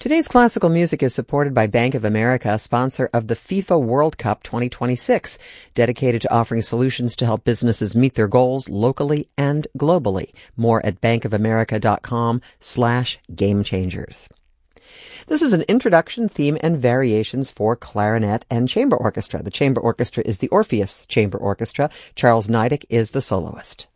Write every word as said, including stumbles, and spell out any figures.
Today's classical music is supported by Bank of America, sponsor of the FIFA World Cup twenty twenty-six, dedicated to offering solutions to help businesses meet their goals locally and globally. More at bankofamerica.com slash game changers. This is an introduction, theme, and variations for clarinet and chamber orchestra. The chamber orchestra is the Orpheus Chamber Orchestra. Charles Niedek is the soloist.